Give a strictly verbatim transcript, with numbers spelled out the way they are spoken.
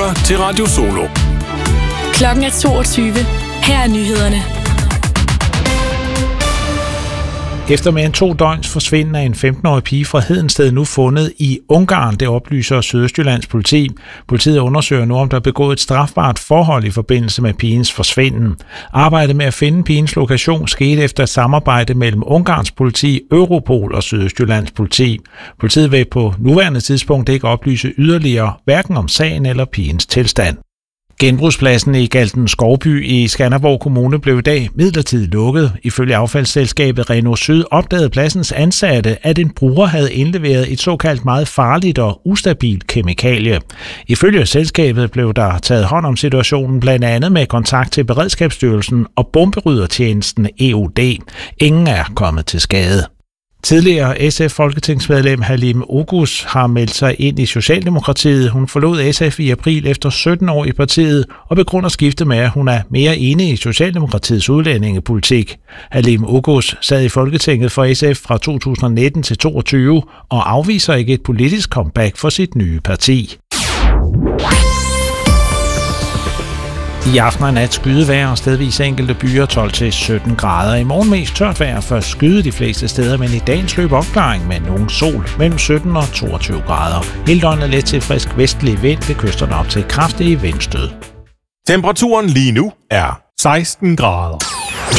lytter til Radio Solo. Klokken er toogtyve. Her er nyhederne. Efter mere end to døgns forsvinden af en femten-årig pige fra Hedensted nu fundet i Ungarn, det oplyser Sydøstjyllands politi. Politiet undersøger nu, om der er begået et strafbart forhold i forbindelse med pigens forsvinden. Arbejdet med at finde pigens lokation skete efter et samarbejde mellem Ungarns politi, Europol og Sydøstjyllands politi. Politiet vil på nuværende tidspunkt ikke oplyse yderligere, hverken om sagen eller pigens tilstand. Genbrugspladsen i Galten Skovby i Skanderborg Kommune blev i dag midlertidigt lukket. Ifølge affaldsselskabet Renault Syd opdagede pladsens ansatte, at en bruger havde indleveret et såkaldt meget farligt og ustabilt kemikalie. Ifølge selskabet blev der taget hånd om situationen, blandt andet med kontakt til Beredskabsstyrelsen og bomberyddertjenesten E O D. Ingen er kommet til skade. Tidligere S F-folketingsmedlem Halime Oguz har meldt sig ind i Socialdemokratiet. Hun forlod S F i april efter sytten år i partiet og begrunder skiftet med, at hun er mere enig i Socialdemokratiets udlændingepolitik. Halime Oguz sad i Folketinget for S F fra to tusind nitten til toogtyve og afviser ikke et politisk comeback for sit nye parti. I aften og nat skydevejr og stedvis enkelte byer tolv til sytten grader. I morgen mest tørt vejr for skyde de fleste steder, men i dagens løb opklaring med nogen sol mellem sytten og toogtyve grader. Hele døgnet let til frisk vestlig vind ved kysterne op til kraftige vindstød. Temperaturen lige nu er seksten grader.